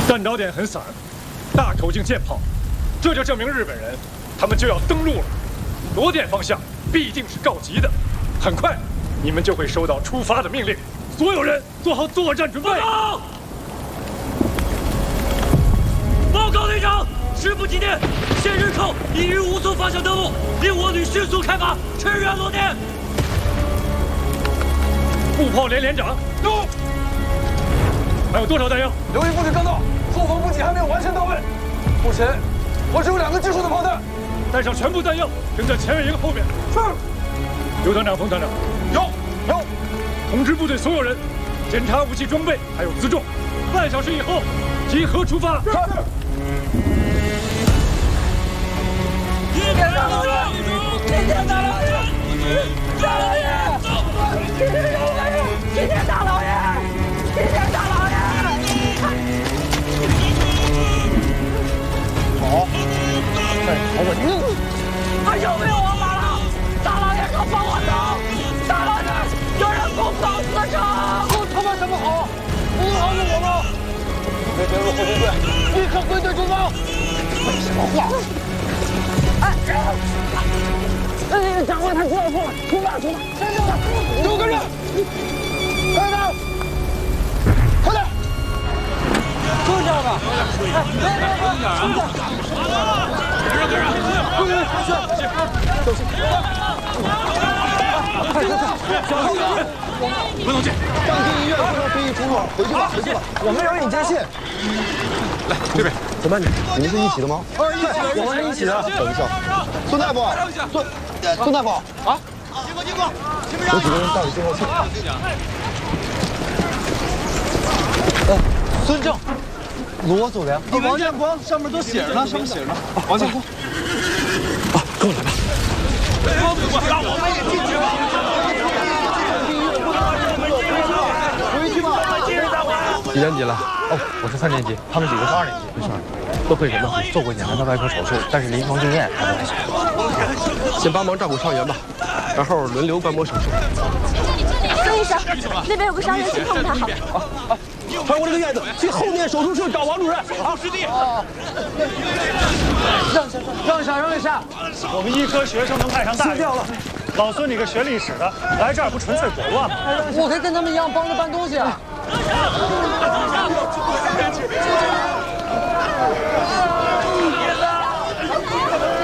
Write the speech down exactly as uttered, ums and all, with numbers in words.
弹道点很散，大口径舰炮，这就证明日本人他们就要登陆了。罗店方向必定是告急的，很快你们就会收到出发的命令。所有人做好作战准备。报告！报告队长，时不几天，现日寇已于吴淞方向登陆，令我旅迅速开拔，驰援罗店。步炮连连长，有。还有多少弹药？ 刘一部队刚到，后方补给还没有完全到位。目前我只有两个基础的炮弹， 带上全部弹药，跟在前卫营后面。是。刘团长、冯团长， 有有。 通知部队所有人，检查武器装备还有辎重。半小时以后集合出发。是。 今天大老爷，今天大老爷，大老爷，今天大老爷，今天大老爷，今天大老爷。 好，再朝我硬。 还有没有王法了？大老爷可放我走！大老爷，有人攻保四城！ 攻他妈什么好？不能饶了我吗？别进入后勤队，立刻归队出发！废什么话！ 哎，那个长官他知道错了，出发出发！先生， 给我跟着！快点！快点！就这样吧。哎，别别别！跟着！跟着跟着！对对对，走起！快快快！小心点！ 不能进！ 当地医院不能随意出入，回去吧，回去吧。我们让你接信。 来这边， 走慢点。你们是一起的吗？对，我们是一起的。等一下，孙大夫，孙孙大夫啊！经过经过，有几个人带着信号器。呃，孙正，罗祖良， 王建光，上面都写着呢，上面写着呢。 王建光，啊，跟我来吧。 让我们也进去吧。 回去吧。 几年级了？哦，我是三年级，他们几个是二年级。没事，都会人了，做过简单的外科手术，但是临床经验还不太行。 先帮忙照顾伤员吧，然后轮流观摩手术。 孙医生，那边有个伤员情况不太好。 啊啊！传我这个院子，去后面手术室找王主任。好，师弟。啊！让一下，让一下，让一下。 我们医科学生能派上大用了。老孙你个学历史的，来这儿不纯粹作乱吗？ 我可以跟他们一样帮着搬东西啊。